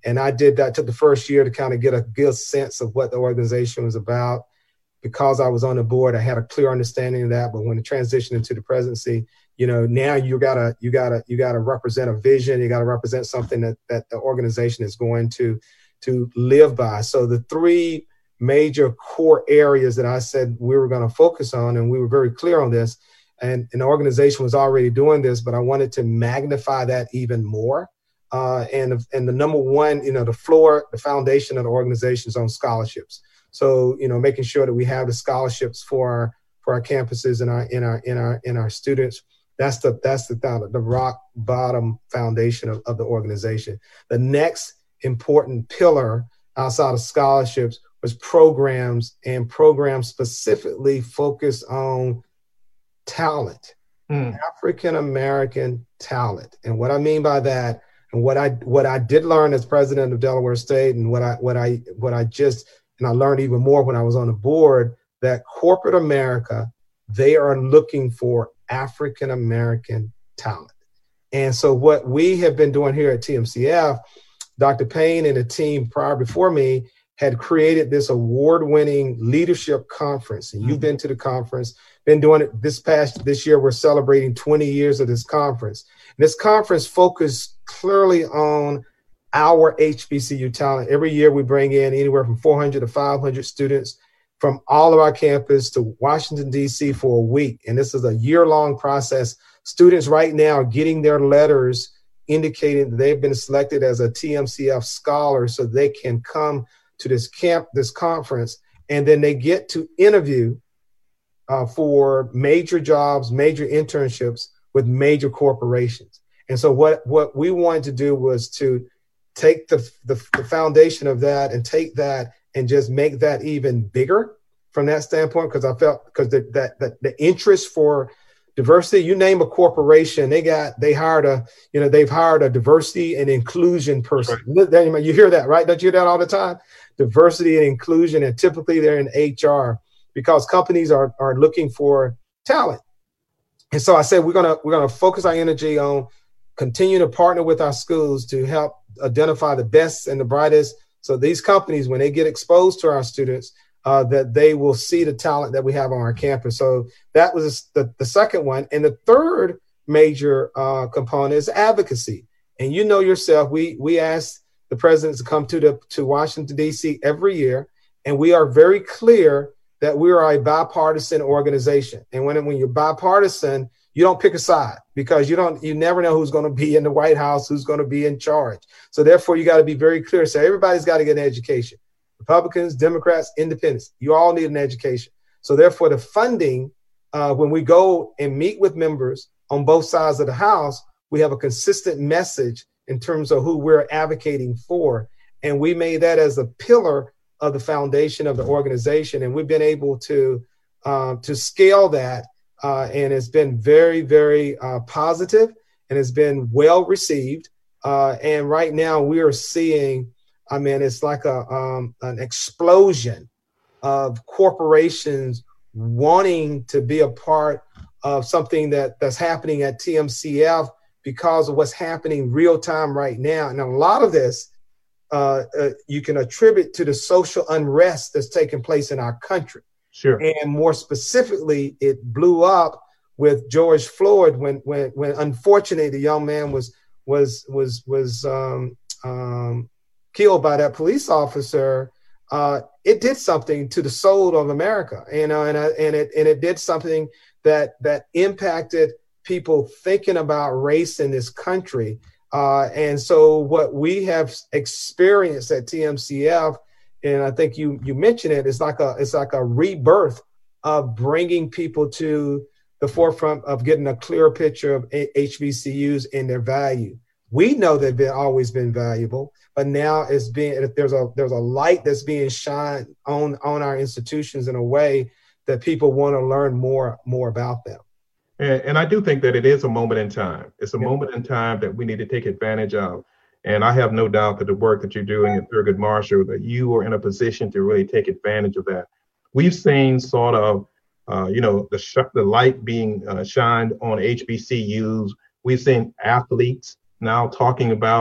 And I did that, took the first year to kind of get a good sense of what the organization was about. Because I was on the board, I had a clear understanding of that. But when it transitioned into the presidency, now you gotta represent a vision. You gotta represent something that the organization is going to live by. So the three major core areas that I said we were going to focus on, and we were very clear on this, and the organization was already doing this, but I wanted to magnify that even more. And the number one, the foundation of the organization is on scholarships. So, making sure that we have the scholarships for our campuses and our students. That's the rock bottom foundation of the organization. The next important pillar outside of scholarships was programs specifically focused on talent, African American talent. And what I mean by that, and what I did learn as president of Delaware State, and I learned even more when I was on the board, that corporate America, they are looking for African American talent. And so what we have been doing here at TMCF, Dr. Payne and the team prior before me had created this award-winning leadership conference. And you've been to the conference, been doing it this year. We're celebrating 20 years of this conference. And this conference focused clearly on our HBCU talent. Every year we bring in anywhere from 400 to 500 students from all of our campus to Washington, D.C. for a week. And this is a year-long process. Students right now are getting their letters indicating that they've been selected as a TMCF scholar so they can come to this conference, and then they get to interview for major jobs, major internships with major corporations. And so what we wanted to do was to take the foundation of that and take that and just make that even bigger from that standpoint, because I felt that the interest for diversity, you name a corporation, they've hired a diversity and inclusion person. Right. You hear that, right? Don't you hear that all the time? Diversity and inclusion, and typically they're in HR because companies are looking for talent. And so I said we're gonna focus our energy on continue to partner with our schools to help identify the best and the brightest. So these companies, when they get exposed to our students, that they will see the talent that we have on our campus. So that was the second one. And the third major component is advocacy. And you know yourself, we asked the presidents to come to Washington, D.C. every year. And we are very clear that we are a bipartisan organization. And when you're bipartisan, you don't pick a side because you never know who's going to be in the White House, who's going to be in charge. So therefore, you got to be very clear. So everybody's got to get an education. Republicans, Democrats, Independents, you all need an education. So therefore, the funding, when we go and meet with members on both sides of the House, we have a consistent message in terms of who we're advocating for. And we made that as a pillar of the foundation of the organization. And we've been able to scale that. And it's been very, very positive, and it's been well received. And right now we are seeing, it's like an explosion of corporations wanting to be a part of something that's happening at TMCF because of what's happening real time right now. And a lot of this you can attribute to the social unrest that's taking place in our country. Sure. And more specifically, it blew up with George Floyd when unfortunately the young man was killed by that police officer. It did something to the soul of America, and it did something that impacted people thinking about race in this country. And so what we have experienced at TMCF, and I think you mentioned it, it's like a rebirth of bringing people to the forefront of getting a clearer picture of HBCUs and their value. We know they've always been valuable, but now there's a light that's being shined on our institutions in a way that people want to learn more about them. And I do think that it is a moment in time. It's a moment in time that we need to take advantage of. And I have no doubt that the work that you're doing at Thurgood Marshall, that you are in a position to really take advantage of that. We've seen sort of, the light being shined on HBCUs. We've seen athletes now talking about,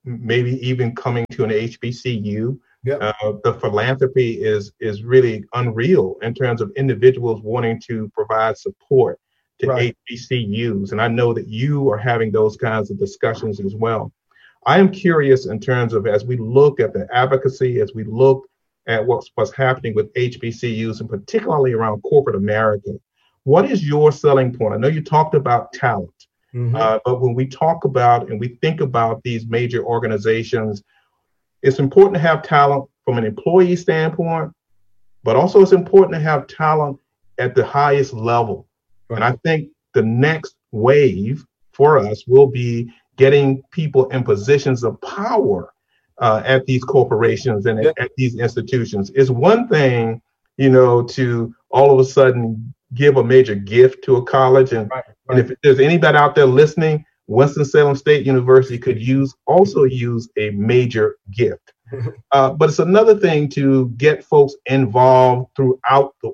maybe even coming to an HBCU. Yep. The philanthropy is really unreal in terms of individuals wanting to provide support to HBCUs. And I know that you are having those kinds of discussions as well. I am curious in terms of, as we look at the advocacy, as we look at what's happening with HBCUs, and particularly around corporate America, what is your selling point? I know you talked about talent, but when we talk about and we think about these major organizations, it's important to have talent from an employee standpoint, but also it's important to have talent at the highest level. Right. And I think the next wave for us will be getting people in positions of power at these corporations and at these institutions. It's one thing, to all of a sudden give a major gift to a college. And if there's anybody out there listening, Winston-Salem State University could also use a major gift. But it's another thing to get folks involved throughout the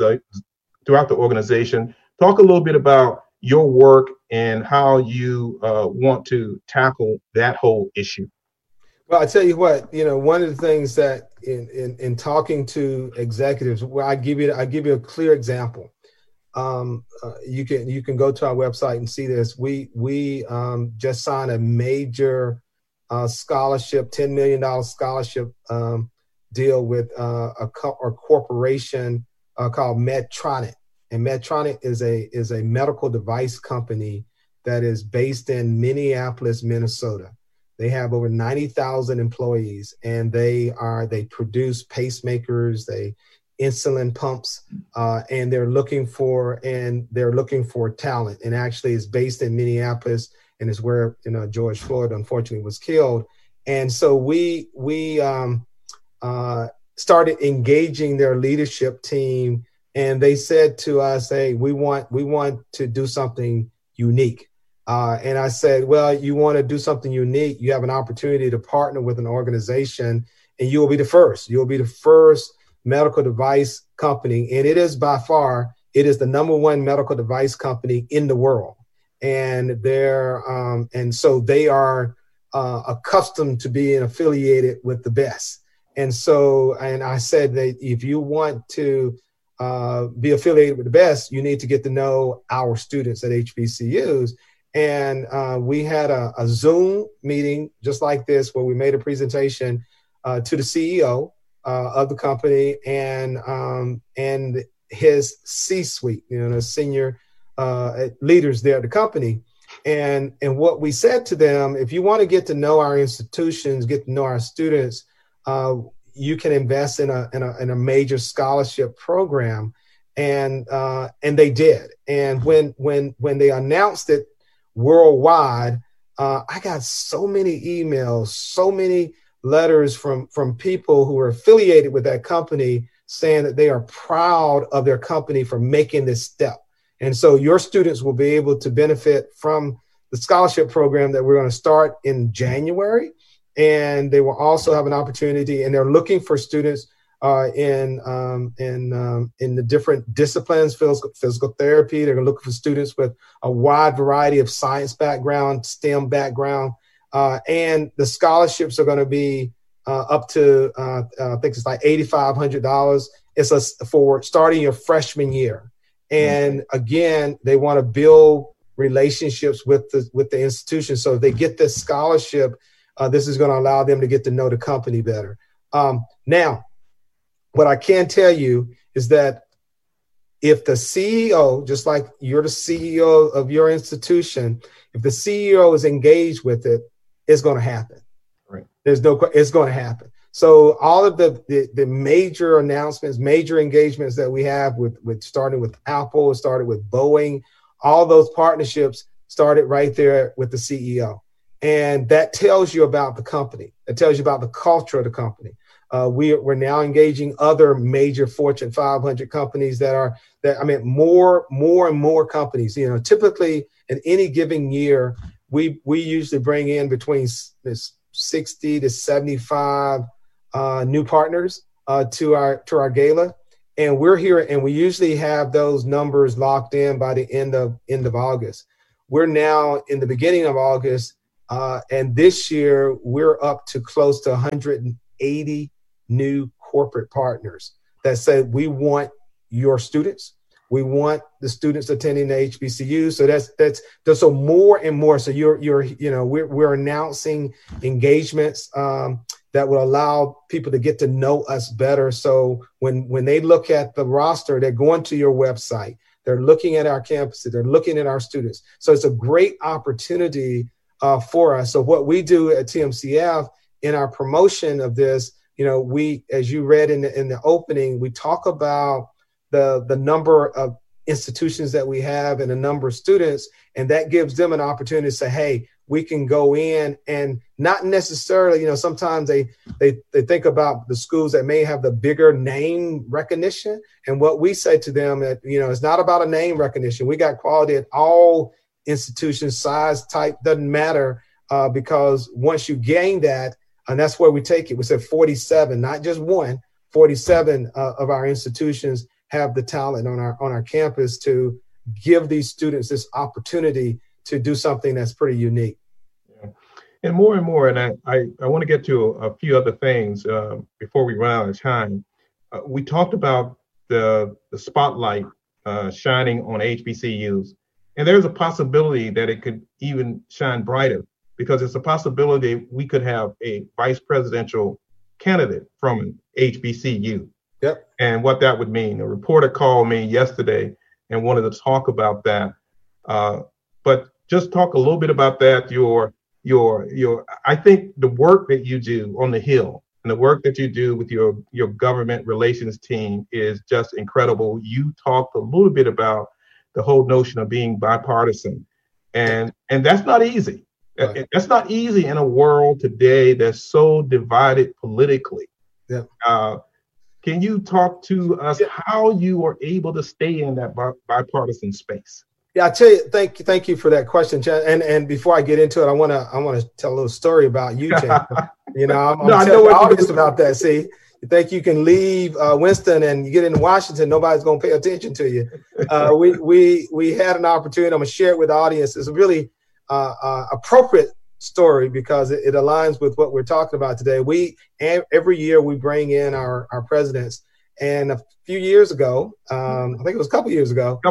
organization. Talk a little bit about your work and how you want to tackle that whole issue. Well, I tell you what, one of the things that in talking to executives, well, I give you a clear example. You can go to our website and see this. We just signed a major scholarship, $10 million scholarship deal with a corporation called Medtronic. And Medtronic is a medical device company that is based in Minneapolis, Minnesota. They have over 90,000 employees, and they produce pacemakers, insulin pumps, and they're looking for talent. And actually, it's based in Minneapolis, and is where George Floyd unfortunately was killed. And so we started engaging their leadership team, and they said to us, "Hey, we want to do something unique." And I said, "Well, you want to do something unique? You have an opportunity to partner with an organization, and you will be the first. You will be the first medical device company, and it is by far the number one medical device company in the world." And so they are accustomed to being affiliated with the best. And I said that if you want to be affiliated with the best, you need to get to know our students at HBCUs. And we had a Zoom meeting just like this, where we made a presentation to the CEO of the company and his C-suite, the senior leaders there at the company. And what we said to them, if you want to get to know our institutions, get to know our students, you can invest in a major scholarship program. And they did. And when they announced it worldwide, I got so many emails, so many letters from people who are affiliated with that company saying that they are proud of their company for making this step. And so your students will be able to benefit from the scholarship program that we're going to start in January. And they will also have an opportunity, and they're looking for students in the different disciplines, physical therapy. They're looking for students with a wide variety of science background, STEM background. And the scholarships are going to be up to, I think it's like $8,500. It's for starting your freshman year. And again, they want to build relationships with the institution. So if they get this scholarship, this is going to allow them to get to know the company better. Now, what I can tell you is that if the CEO, just like you're the CEO of your institution, if the CEO is engaged with it, it's going to happen. Right. It's going to happen. So all of the major announcements, major engagements that we have with starting with Apple, started with Boeing, all those partnerships started right there with the CEO. And that tells you about the company. It tells you about the culture of the company. We're now engaging other major Fortune 500 companies more and more companies. Typically in any given year, we usually bring in between 60 to 75 new partners to our gala, and we're here, and we usually have those numbers locked in by the end of August. We're now in the beginning of August. And this year, we're up to close to 180 new corporate partners that said, we want your students. We want the students attending the HBCU. So so more and more. So we're announcing engagements that will allow people to get to know us better. So when they look at the roster, they're going to your website, they're looking at our campuses, they're looking at our students. So it's a great opportunity for us. So what we do at TMCF in our promotion of this, we, as you read in the opening, we talk about the number of institutions that we have and the number of students, and that gives them an opportunity to say, hey, we can go in and not necessarily, sometimes they think about the schools that may have the bigger name recognition. And what we say to them that, it's not about a name recognition. We got quality at all institutions, size, type, doesn't matter, because once you gain that, and that's where we take it. We said 47, not just one, 47 of our institutions have the talent on our campus to give these students this opportunity to do something that's pretty unique. Yeah. And more, and I want to get to a few other things before we run out of time. We talked about the spotlight shining on HBCUs, and there's a possibility that it could even shine brighter, because it's a possibility we could have a vice presidential candidate from an HBCU. Yep. And what that would mean. A reporter called me yesterday and wanted to talk about that. But just talk a little bit about that. I think the work that you do on the Hill and the work that you do with your government relations team is just incredible. You talked a little bit about the whole notion of being bipartisan, and that's not easy. Right. That's not easy in a world today that's so divided politically. Yeah. Can you talk to us how you are able to stay in that bipartisan space? Yeah, I tell you, thank you for that question, Chad. And before I get into it, I want to tell a little story about you, Chad. I'm telling the audience about that. See, you think you can leave Winston and you get into Washington, nobody's going to pay attention to you. We had an opportunity. I'm going to share it with the audience. It's a really appropriate story because it aligns with what we're talking about today. Every year we bring in our presidents, and a few years ago, I think it was a couple years ago,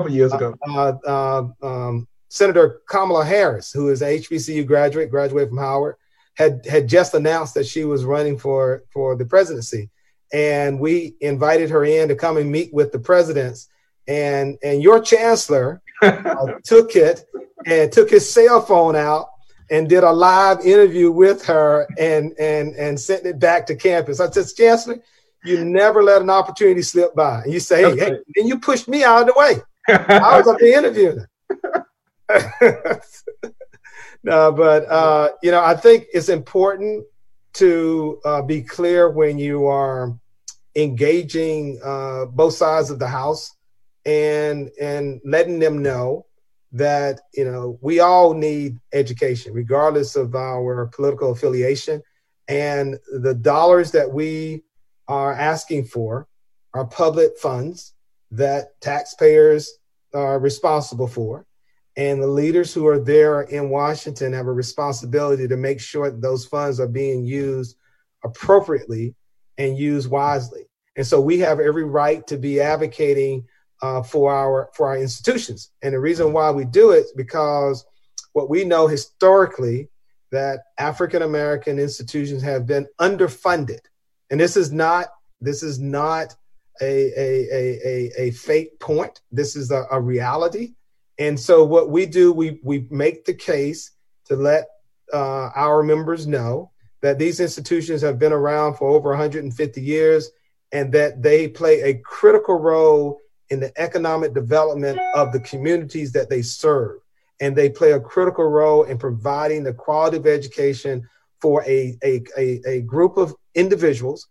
Senator Kamala Harris, who is an HBCU graduate from Howard, had just announced that she was running for the presidency, and we invited her in to come and meet with the presidents, and your chancellor took his cell phone out and did a live interview with her and sent it back to campus. I said, Chancellor, you never let an opportunity slip by. And you say, hey, then you pushed me out of the way. I was up there interviewing her. No, but, I think it's important to be clear when you are engaging both sides of the house and letting them know that, we all need education, regardless of our political affiliation. And the dollars that we are asking for are public funds that taxpayers are responsible for. And the leaders who are there in Washington have a responsibility to make sure that those funds are being used appropriately and used wisely. And so we have every right to be advocating for our institutions. And the reason why we do it is because what we know historically, that African-American institutions have been underfunded. And this is not a fake point. This is a reality. And so what we do, we make the case to let our members know that these institutions have been around for over 150 years and that they play a critical role in the economic development of the communities that they serve. And they play a critical role in providing the quality of education for a group of individuals.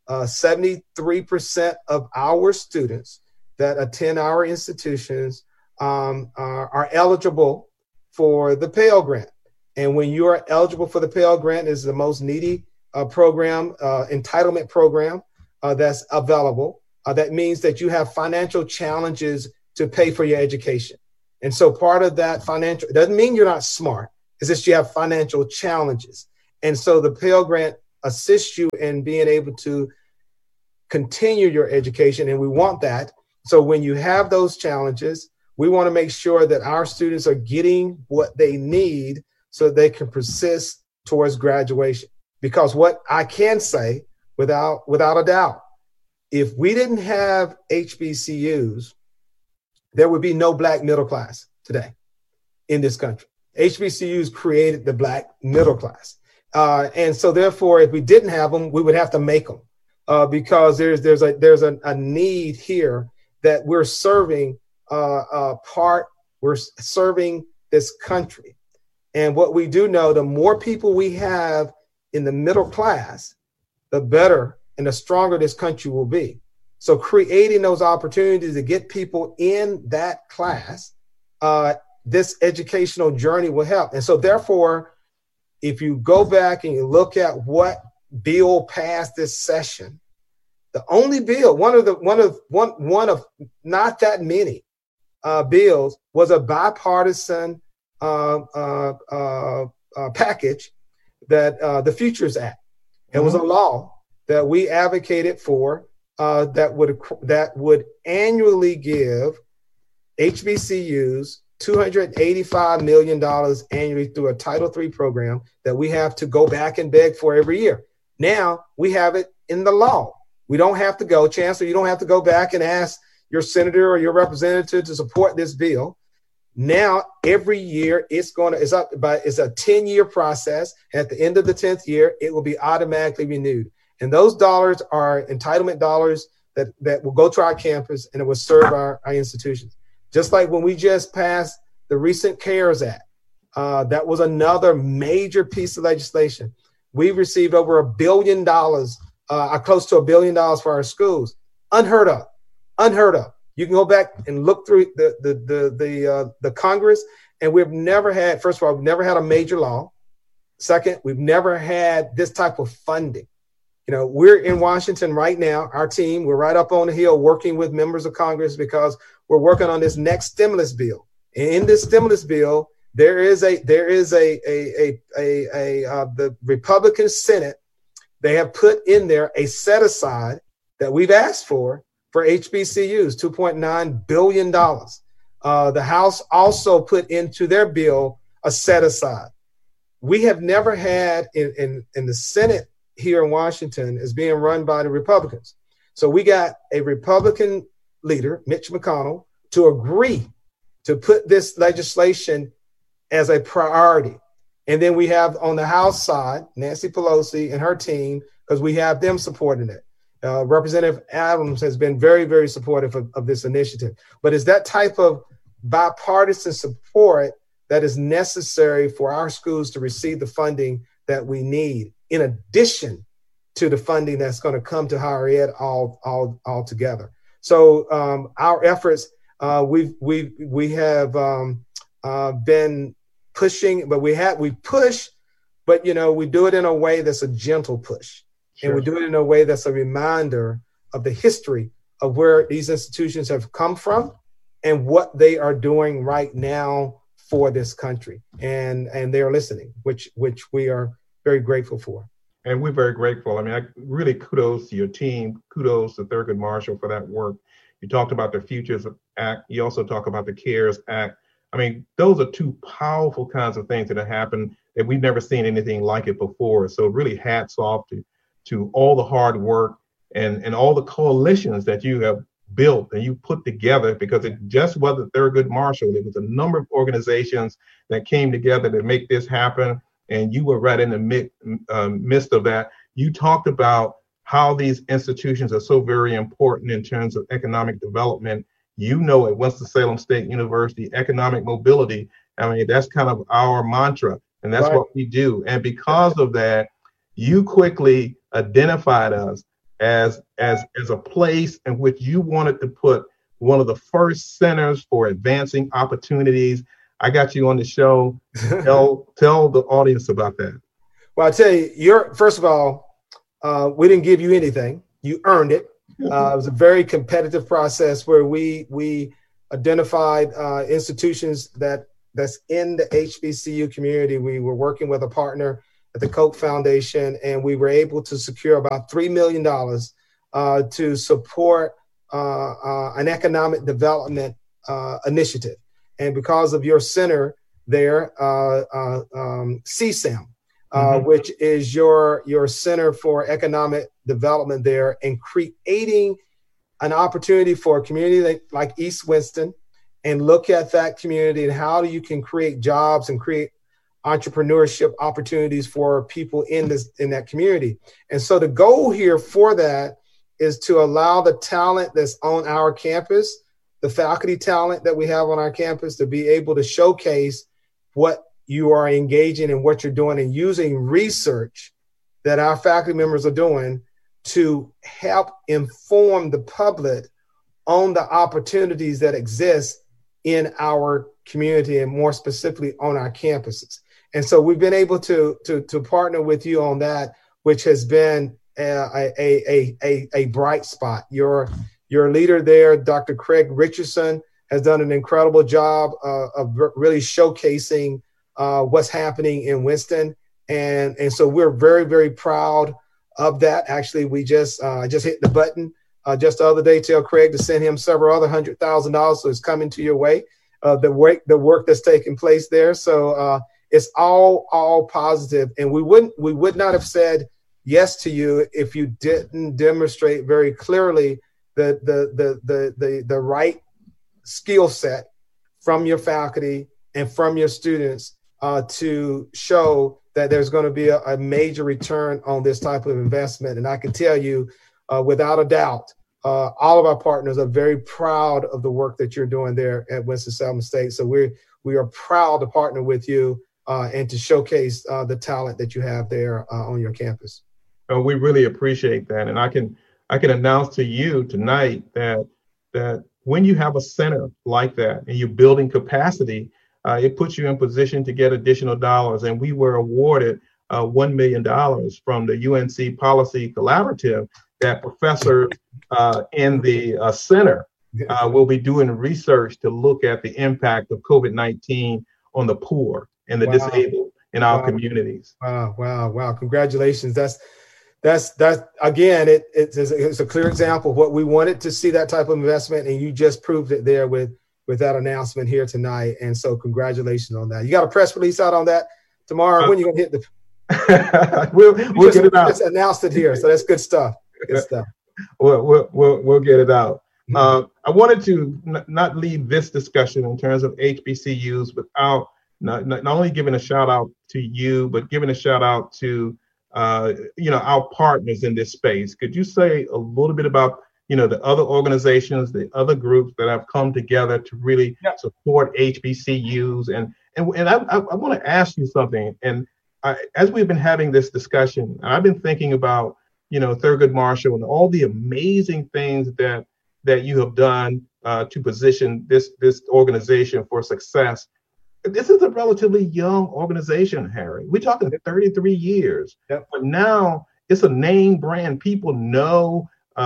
73% of our students that attend our institutions are eligible for the Pell Grant. And when you are eligible for the Pell Grant, is the most needy program, entitlement program that's available. That means that you have financial challenges to pay for your education. And so part of that financial, it doesn't mean you're not smart. It's just you have financial challenges. And so the Pell Grant assists you in being able to continue your education, and we want that. So when you have those challenges, we want to make sure that our students are getting what they need so they can persist towards graduation. Because what I can say without a doubt, if we didn't have HBCUs, there would be no Black middle class today in this country. HBCUs created the Black middle class. And so therefore, if we didn't have them, we would have to make them because there's a need here that we're serving we're serving this country. And what we do know, the more people we have in the middle class, the better and the stronger this country will be. So creating those opportunities to get people in that class, this educational journey will help. And so therefore, if you go back and you look at what bill passed this session, the only bill, one of not that many bills, was a bipartisan package that the Futures Act. It was a law that we advocated for that would annually give HBCUs $285 million annually through a Title III program that we have to go back and beg for every year. Now we have it in the law. We don't have to go, Chancellor, you don't have to go back and ask your senator or your representative to support this bill. Now, every year it's a 10-year process. At the end of the 10th year, it will be automatically renewed. And those dollars are entitlement dollars that will go to our campus and it will serve our institutions. Just like when we just passed the recent CARES Act, that was another major piece of legislation. We received over $1 billion, close to $1 billion for our schools. Unheard of. You can go back and look through the Congress, and we've never had, first of all, we've never had a major law. Second, we've never had this type of funding. You know, we're in Washington right now, our team, we're right up on the Hill working with members of Congress because we're working on this next stimulus bill. And in this stimulus bill, the Republican Senate, they have put in there a set aside that we've asked for HBCUs, $2.9 billion. The House also put into their bill a set aside. We have never had in the Senate here in Washington is being run by the Republicans. So we got a Republican leader, Mitch McConnell, to agree to put this legislation as a priority. And then we have on the House side, Nancy Pelosi and her team, because we have them supporting it. Representative Adams has been very, very supportive of this initiative. But it's that type of bipartisan support that is necessary for our schools to receive the funding that we need, in addition to the funding that's going to come to higher ed all together. So our efforts, we have been pushing, but we push, but we do it in a way that's a gentle push. Sure. And we do it in a way that's a reminder of the history of where these institutions have come from and what they are doing right now for this country. And they are listening, which we are very grateful for. And we're very grateful. I mean, really kudos to your team. Kudos to Thurgood Marshall for that work. You talked about the Futures Act. You also talk about the CARES Act. I mean, those are two powerful kinds of things that have happened that we've never seen anything like it before. So really hats off to all the hard work and all the coalitions that you have built and you put together, because it just wasn't Thurgood Marshall. It was a number of organizations that came together to make this happen. And you were right in the midst of that. You talked about how these institutions are so very important in terms of economic development. At Winston-Salem State University, economic mobility, I mean, that's kind of our mantra, and that's right. What we do. And because of that, you quickly identified us as a place in which you wanted to put one of the first centers for advancing opportunities. I got you on the show. Tell the audience about that. Well, I tell you, first of all, we didn't give you anything. You earned it. It was a very competitive process where we identified institutions that that's in the HBCU community. We were working with a partner at the Koch Foundation, and we were able to secure about $3 million to support an economic development initiative. And because of your center there, CSAM, which is your Center for Economic Development there, and creating an opportunity for a community like East Winston, and look at that community and how you can create jobs and create entrepreneurship opportunities for people in that community. And so the goal here for that is to allow the talent that's on our campus, the faculty talent that we have on our campus, to be able to showcase what you are engaging in, what you're doing, and using research that our faculty members are doing to help inform the public on the opportunities that exist in our community, and more specifically on our campuses. And so we've been able to partner with you on that, which has been a bright spot. Your leader there, Dr. Craig Richardson, has done an incredible job of really showcasing what's happening in Winston. And so we're very, very proud of that. Actually, we just hit the button just the other day, tell Craig to send him several other $100,000. So it's coming to your way, the work that's taking place there. So it's all positive. And we would not have said yes to you if you didn't demonstrate very clearly the right skill set from your faculty and from your students to show that there's going to be a major return on this type of investment. And I can tell you, without a doubt, all of our partners are very proud of the work that you're doing there at Winston-Salem State. So we are proud to partner with you and to showcase the talent that you have there on your campus. We really appreciate that. And I can announce to you tonight that when you have a center like that and you're building capacity, it puts you in position to get additional dollars. And we were awarded $1 million from the UNC Policy Collaborative that professors in the center will be doing research to look at the impact of COVID-19 on the poor and the disabled in our communities. Wow. Congratulations. That's again, it's a clear example of what we wanted to see, that type of investment. And you just proved it there with that announcement here tonight. And so congratulations on that. You got a press release out on that tomorrow? When are you going to hit the... we'll get it out. Just announced it here. So that's good stuff. Good stuff. We'll get it out. I wanted to not leave this discussion in terms of HBCUs without not only giving a shout out to you, but giving a shout out to our partners in this space. Could you say a little bit about the other organizations, the other groups that have come together to really support HBCUs? And I want to ask you something. And as we've been having this discussion, I've been thinking about Thurgood Marshall and all the amazing things that you have done to position this organization for success. This is a relatively young organization, Harry. We're talking 33 years, but now it's a name brand. People know,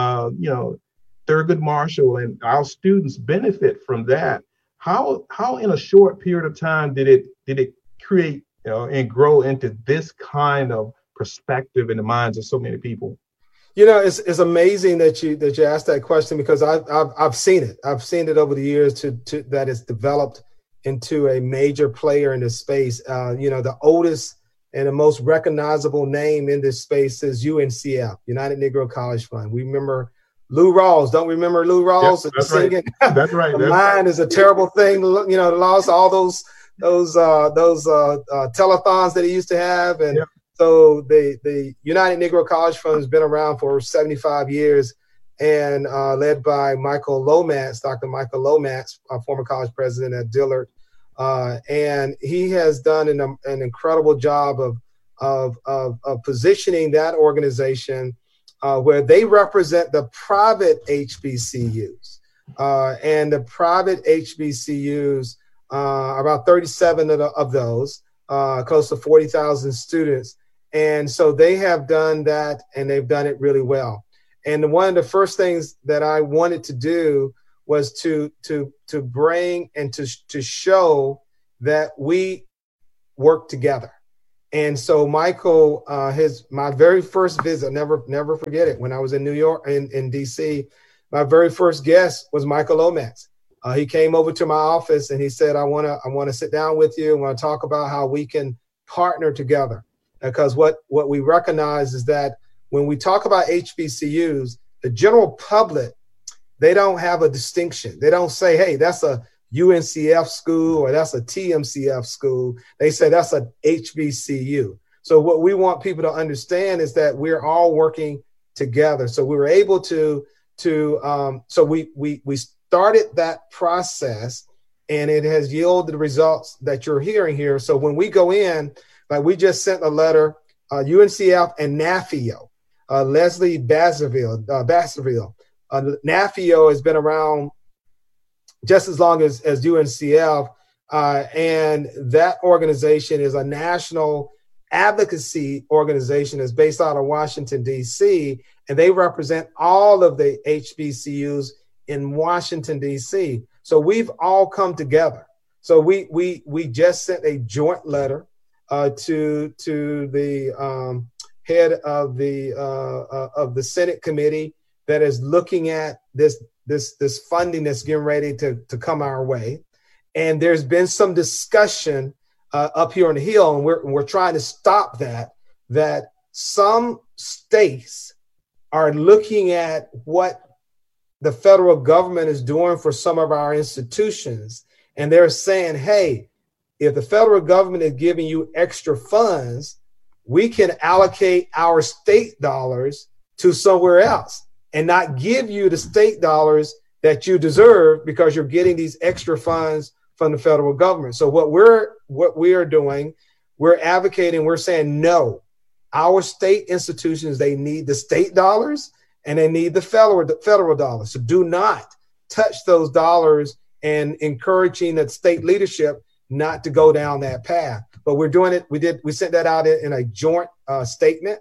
Thurgood Marshall, and our students benefit from that. How in a short period of time did it create and grow into this kind of perspective in the minds of so many people? It's amazing that you asked that question, because I've seen it. I've seen it over the years to that it's developed into a major player in this space. The oldest and the most recognizable name in this space is UNCF, United Negro College Fund. We remember Lou Rawls. Don't we remember Lou Rawls? Yep, that's singing? Right. That's right. The line is a terrible thing. Lost all those telethons that he used to have. And so the United Negro College Fund has been around for 75 years, and led by Michael Lomax, Dr. Michael Lomax, former college president at Dillard. And he has done an incredible job of positioning that organization where they represent the private HBCUs. And the private HBCUs, about 37 of those, close to 40,000 students. And so they have done that, and they've done it really well. And one of the first things that I wanted to do was to bring and to show that we work together. And so Michael, my very first visit, never forget it, when I was in New York, in DC, my very first guest was Michael Lomax. He came over to my office and he said, I want to sit down with you. I want to talk about how we can partner together. Because what we recognize is that when we talk about HBCUs, the general public, they don't have a distinction. They don't say, hey, that's a UNCF school or that's a TMCF school. They say that's a HBCU. So what we want people to understand is that we're all working together. So we were able so we started that process, and it has yielded the results that you're hearing here. So when we go in, like we just sent a letter, UNCF and NAFIO, Leslie Baskerville. NAFIO has been around just as long as UNCF, and that organization is a national advocacy organization that's based out of Washington, D.C., and they represent all of the HBCUs in Washington, D.C. So we've all come together. So we just sent a joint letter to the head of the Senate committee that is looking at this funding that's getting ready to come our way. And there's been some discussion up here on the Hill, and we're trying to stop that some states are looking at what the federal government is doing for some of our institutions. And they're saying, hey, if the federal government is giving you extra funds, we can allocate our state dollars to somewhere else and not give you the state dollars that you deserve because you're getting these extra funds from the federal government. So what we are doing, we're advocating, we're saying, no, our state institutions, they need the state dollars and they need the federal dollars. So do not touch those dollars, and encouraging that state leadership not to go down that path. But we're doing it. We sent that out in a joint statement.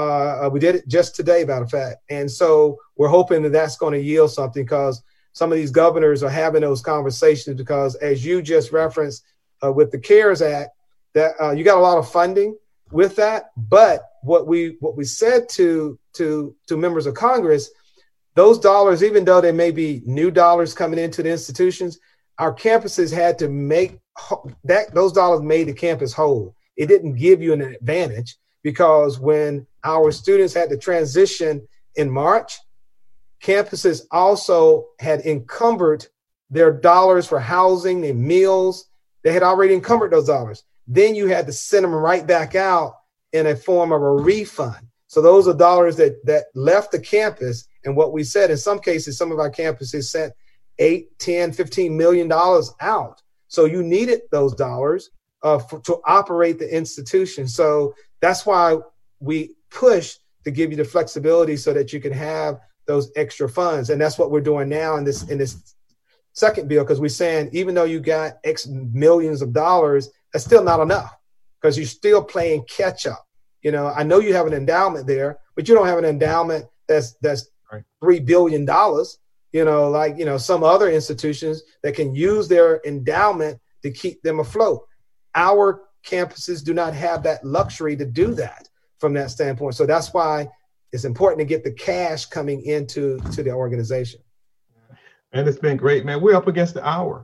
We did it just today, matter of fact. And so we're hoping that that's going to yield something, because some of these governors are having those conversations, because as you just referenced with the CARES Act, that you got a lot of funding with that. But what we said to members of Congress, those dollars, even though there may be new dollars coming into the institutions, our campuses had to make that those dollars made the campus whole. It didn't give you an advantage, because when our students had to transition in March, campuses also had encumbered their dollars for housing and meals. They had already encumbered those dollars. Then you had to send them right back out in a form of a refund. So those are dollars that left the campus. And what we said, in some cases, some of our campuses sent $8, $10, $15 million out. So you needed those dollars to operate the institution. So that's why we push to give you the flexibility so that you can have those extra funds. And that's what we're doing now in this second bill, because we're saying, even though you got X millions of dollars, that's still not enough, because you're still playing catch up. You know, I know you have an endowment there, but you don't have an endowment that's right. $3 billion, you know, like, you know, some other institutions that can use their endowment to keep them afloat. Our campuses do not have that luxury to do that from that standpoint. So that's why it's important to get the cash coming into the organization. And it's been great, man. We're up against the hour.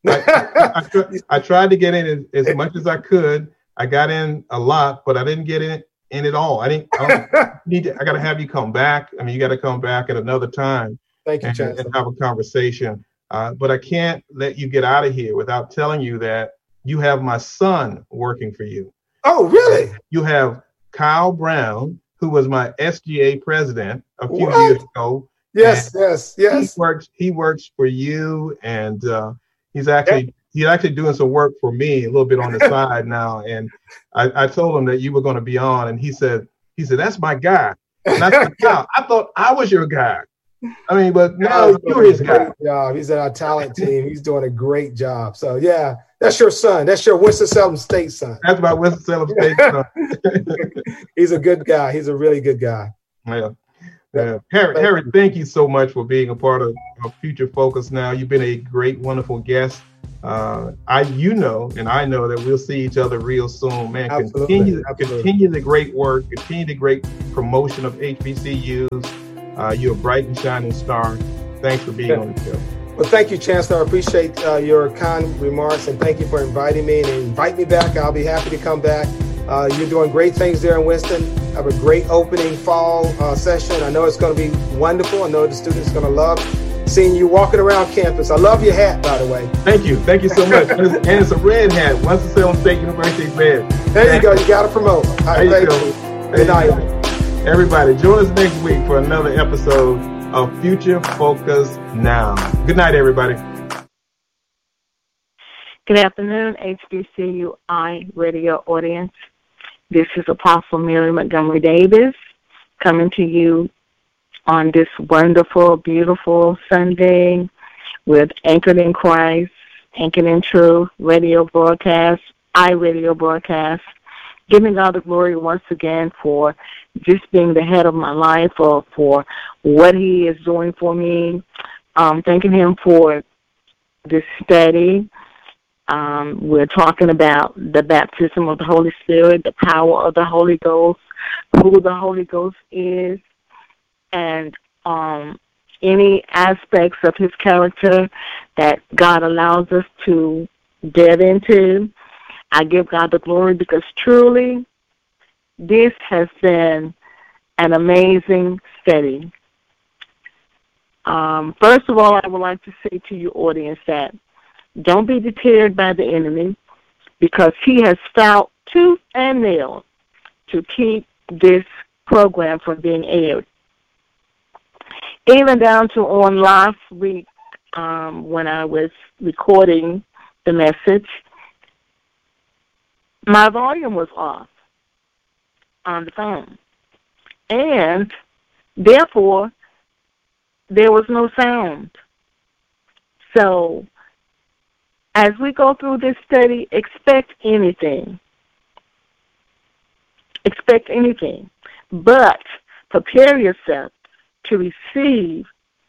I tried to get in as much as I could. I got in a lot, but I didn't get in it all. I got to have you come back. I mean, you got to come back at another time. Thank you, and have a conversation. But I can't let you get out of here without telling you that you have my son working for you. Oh, really? You have Kyle Brown, who was my SGA president a few years ago. Yes. He works for you, and he's actually doing some work for me a little bit on the side now. And I told him that you were going to be on, and he said, that's my guy. And I said, wow, I thought I was your guy. I mean, but now you're his guy. Yeah, he's at our talent team. He's doing a great job. So yeah, that's your son. That's your Winston-Salem State son. That's my Winston-Salem State son. He's a good guy. He's a really good guy. Yeah. Harry, thank you so much for being a part of Future Focus Now. You've been a great, wonderful guest. I know that we'll see each other real soon, man. Absolutely. Continue the great work, continue the great promotion of HBCUs. You're a bright and shining star. Thanks for being on the show. Well, thank you, Chancellor. I appreciate your kind remarks, and thank you for inviting me. And invite me back. I'll be happy to come back. You're doing great things there in Winston. Have a great opening fall session. I know it's going to be wonderful. I know the students are going to love seeing you walking around campus. I love your hat, by the way. Thank you so much. And it's a red hat. Winston-Salem State University red. There you go. You got to promote. All right, thank you. Good night. Everybody, join us next week for another episode of Future Focus Now. Good night, everybody. Good afternoon, HBCUI radio audience. This is Apostle Mary Montgomery Davis coming to you on this wonderful, beautiful Sunday with Anchored in Christ, Anchored in Truth radio broadcast, iRadio broadcast, giving God the glory once again for just being the head of my life, or for what He is doing for me. Thanking Him for this study. We're talking about the baptism of the Holy Spirit, the power of the Holy Ghost, who the Holy Ghost is, and any aspects of His character that God allows us to delve into. I give God the glory because truly this has been an amazing study. First of all, I would like to say to you, audience, that don't be deterred by the enemy, because he has fought tooth and nail to keep this program from being aired. Even down to on last week, when I was recording the message, my volume was off on the phone, and therefore there was no sound. So as we go through this study, expect anything, but prepare yourself to receive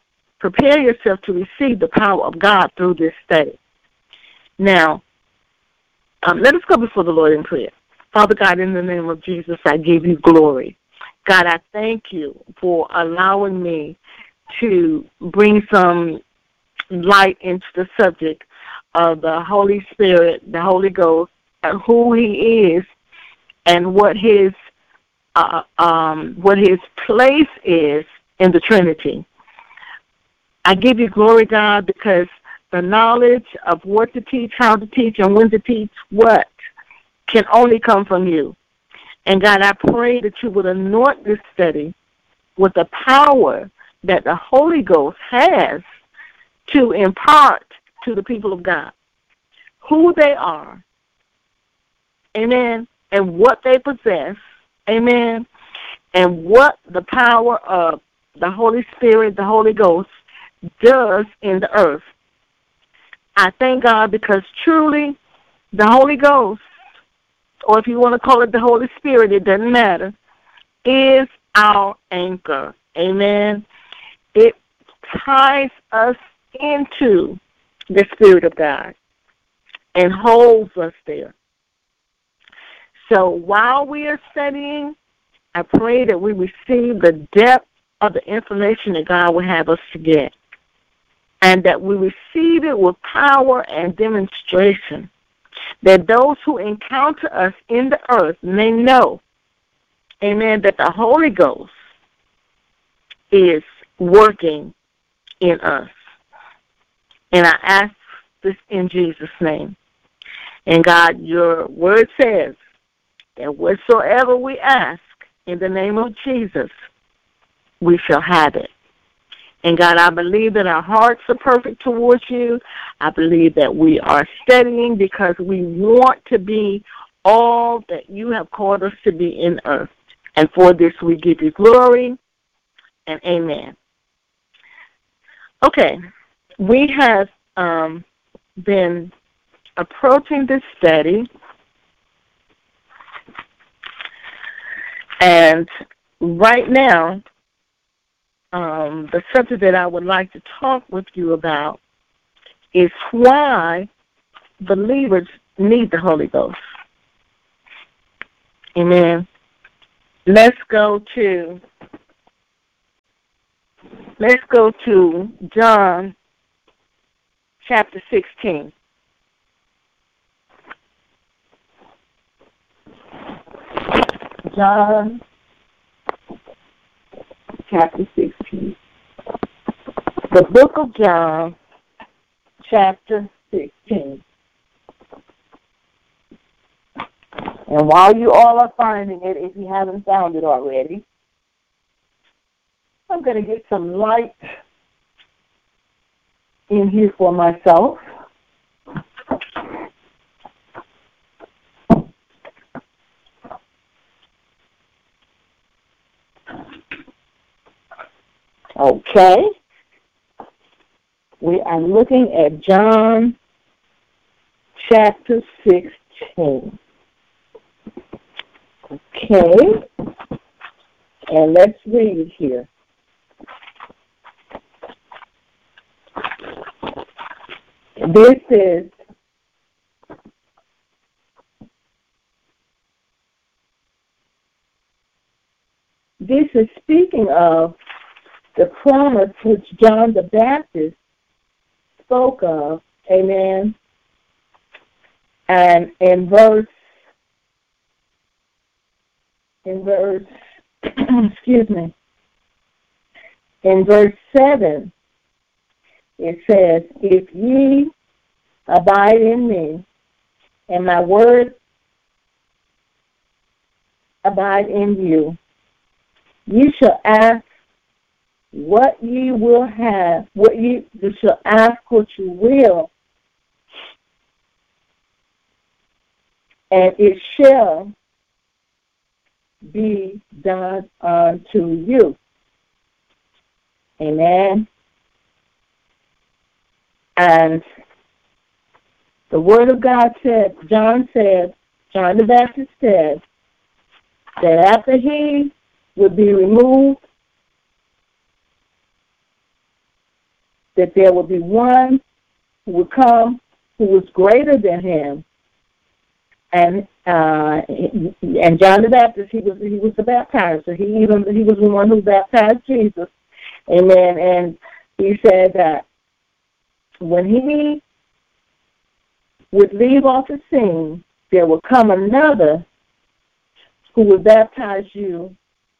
the power of God through this study. Now, let us go before the Lord in prayer. Father God, in the name of Jesus, I give you glory. God, I thank you for allowing me to bring some light into the subject of the Holy Spirit, the Holy Ghost, and who He is, and what His place is in the Trinity. I give you glory, God, because the knowledge of what to teach, how to teach, and when to teach what can only come from you. And God, I pray that you would anoint this study with the power that the Holy Ghost has to impart to the people of God who they are, amen, and what they possess, amen, and what the power of the Holy Spirit, the Holy Ghost, does in the earth. I thank God because truly the Holy Ghost, or if you want to call it the Holy Spirit, it doesn't matter, is our anchor. Amen. It ties us into the Spirit of God and holds us there. So while we are studying, I pray that we receive the depth of the information that God will have us to get, and that we receive it with power and demonstration, that those who encounter us in the earth may know, amen, that the Holy Ghost is working in us. And I ask this in Jesus' name. And God, your word says that whatsoever we ask in the name of Jesus, we shall have it. And God, I believe that our hearts are perfect towards you. I believe that we are studying because we want to be all that you have called us to be in earth. And for this we give you glory and amen. Okay, we have been approaching this study, and right now the subject that I would like to talk with you about is why believers need the Holy Ghost. Amen. Let's go to John chapter 16. John chapter 16. The book of John chapter 16. And while you all are finding it, if you haven't found it already, I'm going to get some light in here for myself. Okay. We are looking at John chapter 16. Okay. And let's read here. This is speaking of the promise which John the Baptist spoke of, amen, and in verse excuse me, in verse 7, it says, if ye abide in me, and my word abide in you, ye shall ask what ye will have, you shall ask what you will, and it shall be done unto you. Amen. And the Word of God said, John the Baptist said, that after he would be removed, that there would be one who would come who was greater than him. And John the Baptist, he was the baptizer. He was the one who baptized Jesus. Amen. And he said that when he would leave off the scene, there would come another who would baptize you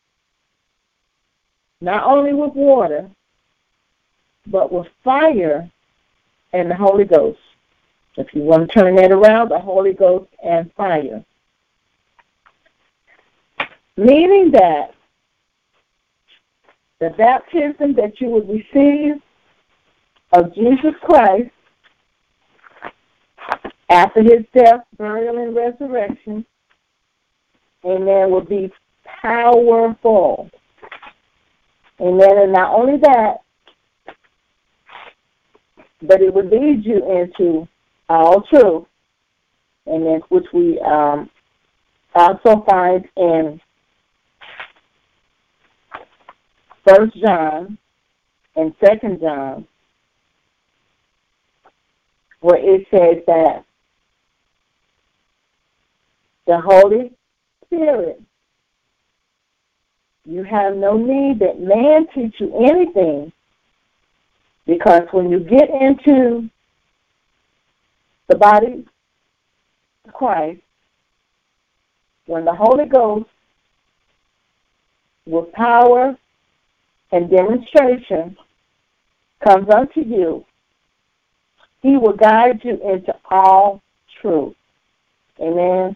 not only with water, but with fire and the Holy Ghost. If you want to turn that around, the Holy Ghost and fire. Meaning that the baptism that you would receive of Jesus Christ after his death, burial, and resurrection, amen, will be powerful. Amen. And not only that, but it would lead you into all truth, and which we also find in 1 John and 2 John, where it says that the Holy Spirit, you have no need that man teach you anything, because when you get into the body of Christ, when the Holy Ghost, with power and demonstration, comes unto you, he will guide you into all truth. Amen.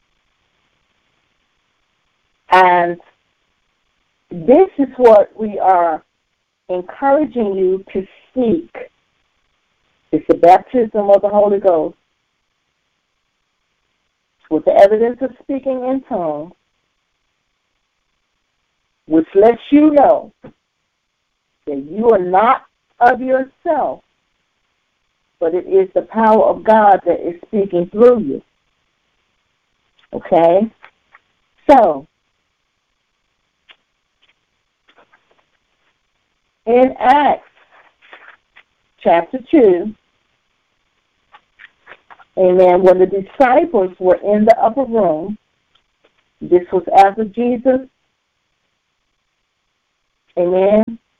And this is what we are encouraging you to seek. It's the baptism of the Holy Ghost with the evidence of speaking in tongues, which lets you know that you are not of yourself, but it is the power of God that is speaking through you. Okay? So, in Acts chapter 2, amen, when the disciples were in the upper room, this was after Jesus, amen,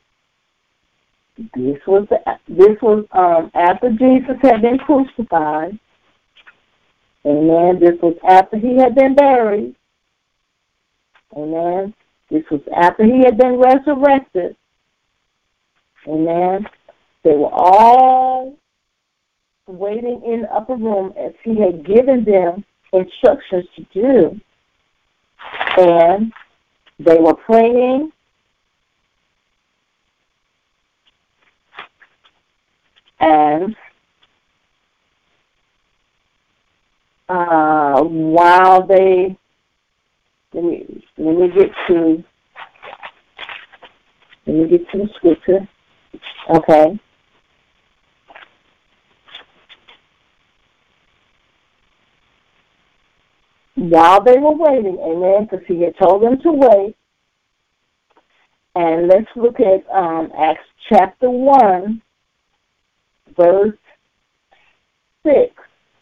this was after Jesus had been crucified, amen, this was after he had been buried, amen, this was after he had been resurrected, amen. They were all waiting in the upper room as he had given them instructions to do. And they were praying. And while they, let me get to the scripture. Okay. While they were waiting, amen, because he had told them to wait. And let's look at Acts chapter 1, verse 6.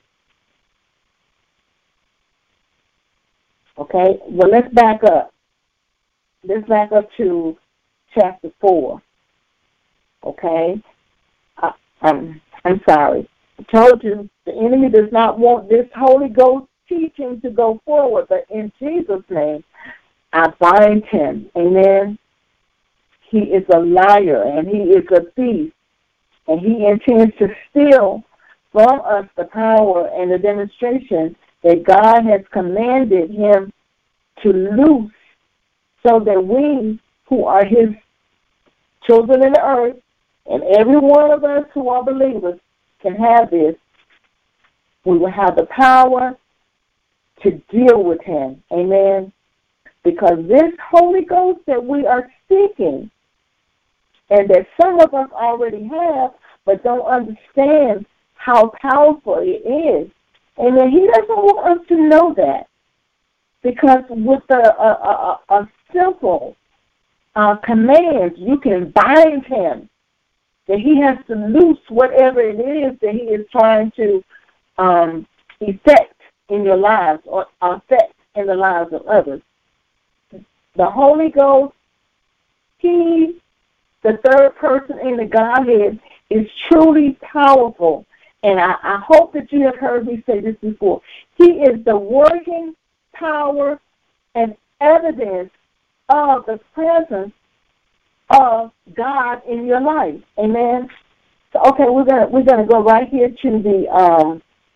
Okay, well, let's back up. Let's back up to chapter 4. Okay? I'm sorry. I told you the enemy does not want this Holy Ghost teaching to go forward, but in Jesus' name, I bind him. Amen. He is a liar and he is a thief, and he intends to steal from us the power and the demonstration that God has commanded him to loose, so that we who are his children in the earth, and every one of us who are believers can have this. We will have the power to deal with him. Amen. Because this Holy Ghost that we are seeking, and that some of us already have, but don't understand how powerful it is. Amen. He doesn't want us to know that. Because with a simple command, you can bind him, that he has to loose whatever it is that he is trying to effect in your lives or affect in the lives of others. The Holy Ghost, he, the third person in the Godhead, is truly powerful. And I hope that you have heard me say this before. He is the working power and evidence of the presence of God in your life. Amen. So okay, we're gonna go right here to the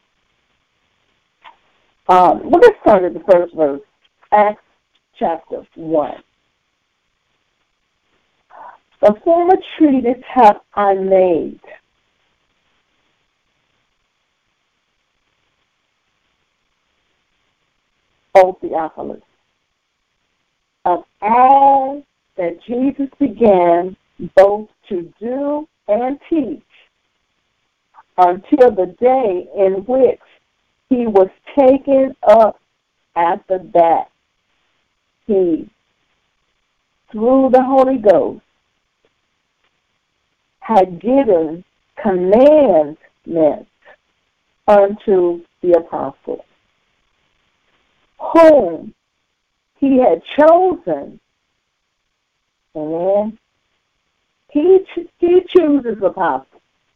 we'll get started the first verse, Acts chapter 1. The former treatise have I made, O Theophilus, of all that Jesus began both to do and teach until the day in which he was taken up. After that, he, through the Holy Ghost, had given commandments unto the apostles, whom he had chosen. Amen. He chooses apostles.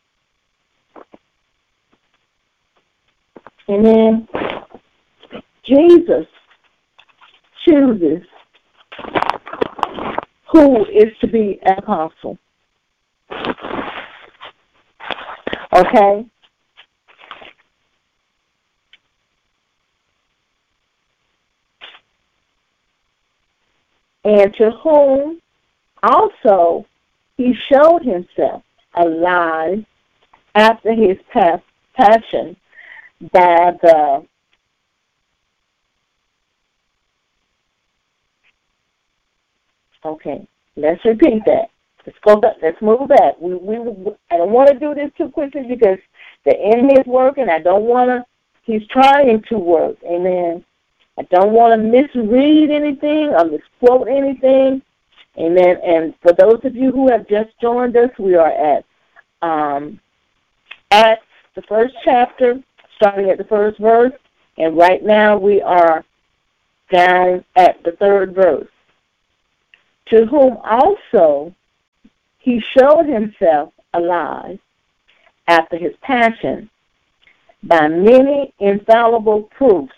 And then Jesus chooses who is to be an apostle. Okay? And to whom also he showed himself alive after his passion by the okay, let's repeat that. Let's go back. Let's move back. I don't want to do this too quickly because the enemy is working. I don't want to. He's trying to work. Amen. I don't want to misread anything or misquote anything. Amen. And for those of you who have just joined us, we are at Acts, the first chapter, starting at the first verse. And right now we are down at the third verse. To whom also he showed himself alive after his passion by many infallible proofs,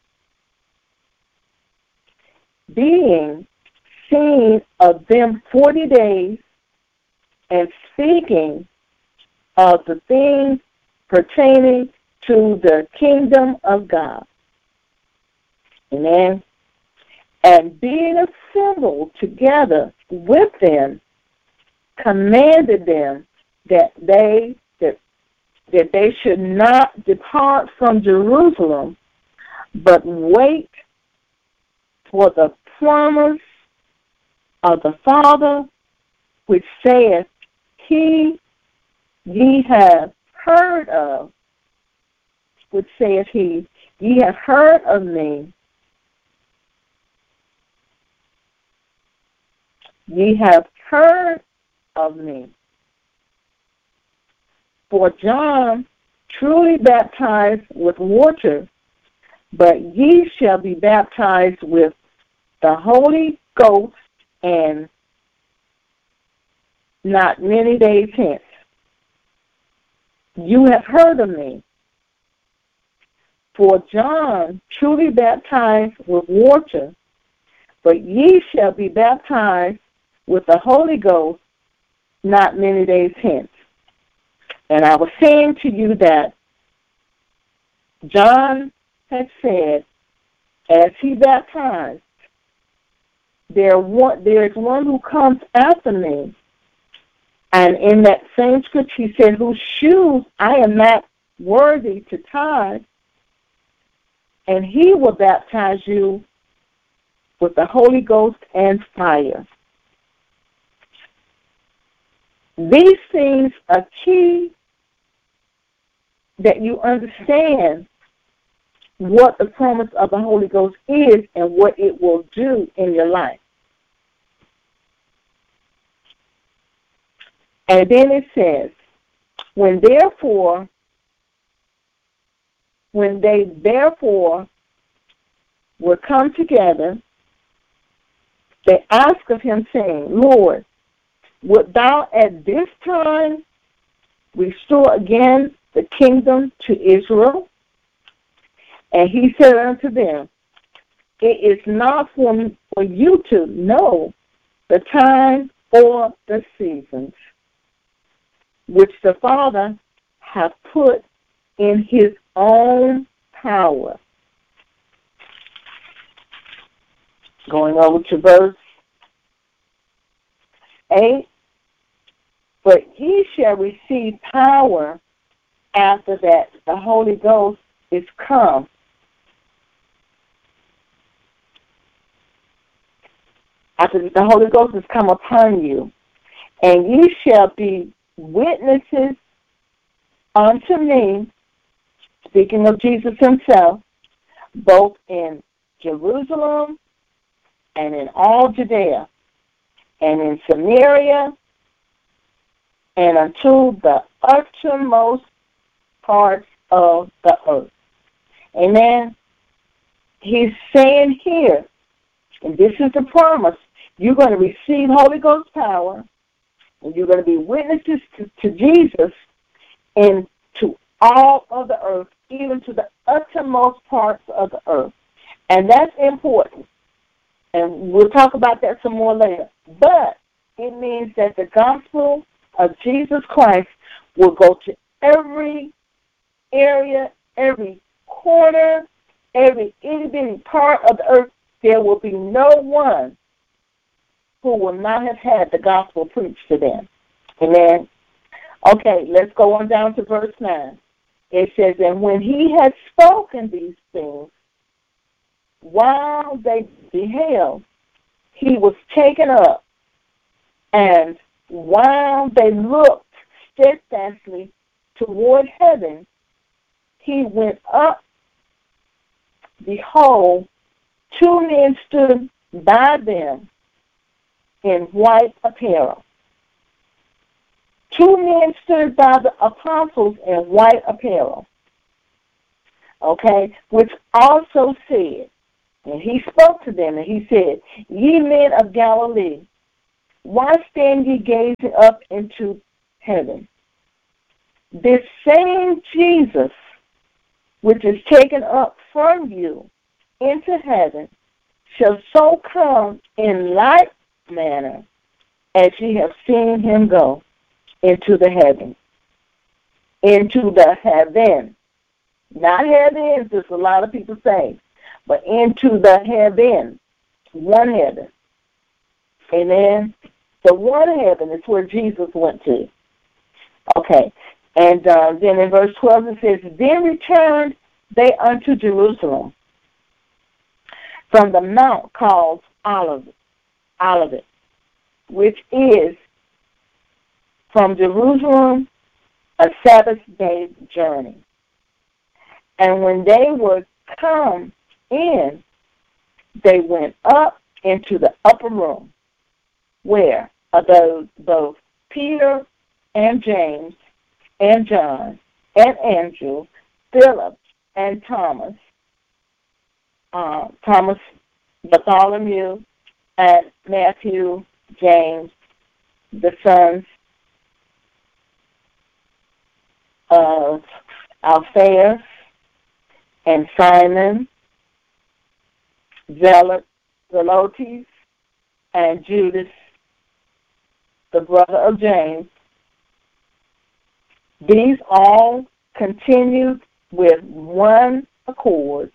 being seen of them 40 days, and speaking of the things pertaining to the kingdom of God. Amen. And being assembled together with them, commanded them that they should not depart from Jerusalem, but wait for the promise of the Father, which saith, He ye have heard of, which saith he, ye have heard of me. Ye have heard of me. For John truly baptized with water, but ye shall be baptized with the Holy Ghost, and not many days hence. You have heard of me. For John truly baptized with water, but ye shall be baptized with the Holy Ghost not many days hence. And I was saying to you that John had said, as he baptized, there is one who comes after me. And in that same scripture, he said, whose shoes I am not worthy to tie, and he will baptize you with the Holy Ghost and fire. These things are key that you understand what the promise of the Holy Ghost is and what it will do in your life. And then it says, when they therefore were come together, they asked of him, saying, Lord, wilt thou at this time restore again the kingdom to Israel? And he said unto them, it is not for you to know the time or the seasons which the Father hath put in his own power. Going over to verse 8. But ye shall receive power after that the Holy Ghost is come. After the Holy Ghost has come upon you, and ye shall be witnesses unto me, speaking of Jesus himself, both in Jerusalem and in all Judea and in Samaria and unto the uttermost parts of the earth. Amen. He's saying here, and this is the promise, you're going to receive Holy Ghost power, and you're going to be witnesses to Jesus into all of the earth, even to the uttermost parts of the earth. And that's important. And we'll talk about that some more later. But it means that the gospel of Jesus Christ will go to every area, every corner, every itty-bitty part of the earth. There will be no one who will not have had the gospel preached to them. Amen. Okay, let's go on down to verse 9. It says, and when he had spoken these things, while they beheld, he was taken up, and while they looked steadfastly toward heaven, he went up. Behold, two men stood by them, in white apparel. Two men stood by the apostles in white apparel, okay, which also said, and he spoke to them, and he said, Ye men of Galilee, why stand ye gazing up into heaven? This same Jesus, which is taken up from you into heaven, shall so come in like manner as ye have seen him go into the heaven. Into the heaven. Not heavens, as a lot of people say, but into the heaven. One heaven. Amen. The one heaven is where Jesus went to. Okay. And then in verse 12 it says, Then returned they unto Jerusalem from the mount called Olivet, which is from Jerusalem a Sabbath day journey. And when they were come in, they went up into the upper room, where both Peter and James and John and Andrew, Philip and Thomas, Bartholomew and Matthew, James, the sons of Alphaeus, and Simon, Zelotes, and Judas, the brother of James. These all continued with one accord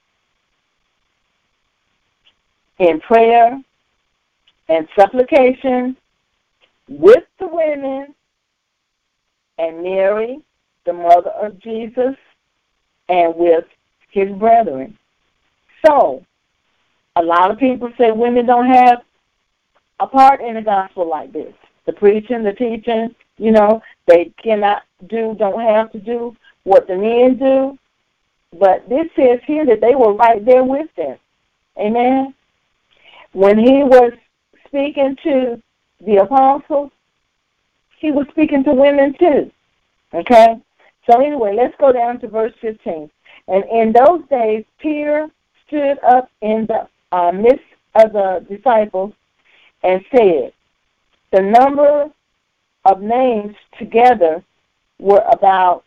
in prayer and supplication with the women and Mary, the mother of Jesus, and with his brethren. So, a lot of people say women don't have a part in the gospel like this. The preaching, the teaching, they don't have to do what the men do. But this says here that they were right there with them. Amen? When he was speaking to the apostles, he was speaking to women too. Okay? So anyway, let's go down to verse 15. And in those days, Peter stood up in the midst of the disciples and said, the number of names together were about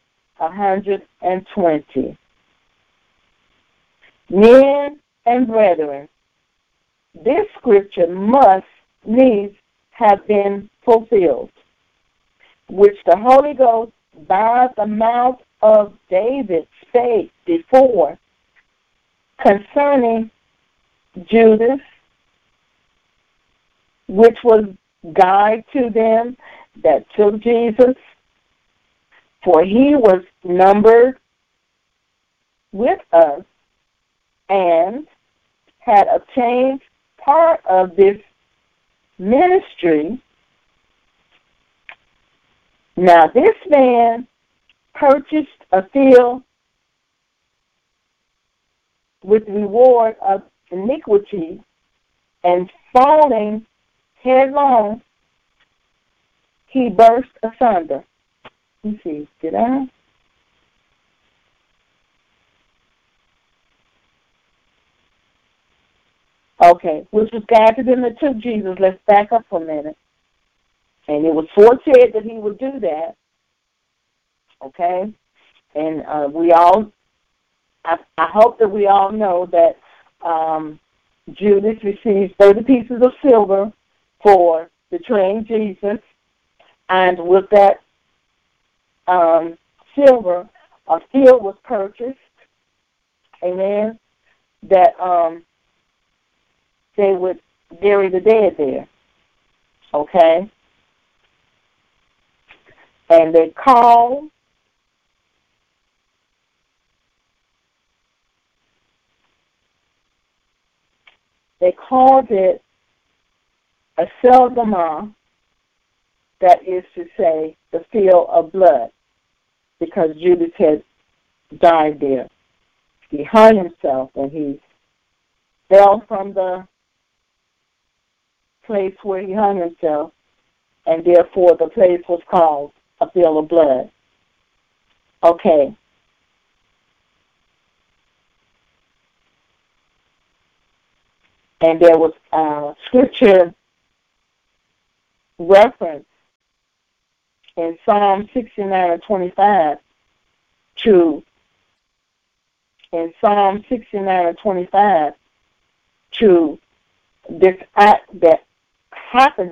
120. Men and brethren, this scripture must needs have been fulfilled, which the Holy Ghost by the mouth of David spake before concerning Judas, which was guide to them that took Jesus, for he was numbered with us and had obtained part of this ministry. Now this man purchased a field with reward of iniquity, and falling headlong, he burst asunder. Let me see, did I? Okay, which was God to them that took Jesus. Let's back up for a minute. And it was foresaid that he would do that. Okay? And we all, I hope that we all know that Judas received 30 pieces of silver for betraying Jesus. And with that silver, a field was purchased. Amen. That they would bury the dead there. Okay? And they called it a Seldama, that is to say, the field of blood, because Judas had died there. He hung himself and he fell from the place where he hung himself, and therefore the place was called a field of blood. Okay. And there was scripture reference in Psalm 69 and 25 to this act that happened